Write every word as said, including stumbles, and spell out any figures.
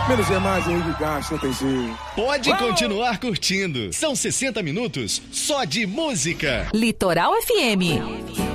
Menos é mais, Henrique Castro, não tem jeito. Pode oh! continuar curtindo. São sessenta minutos só de música. Litoral F M.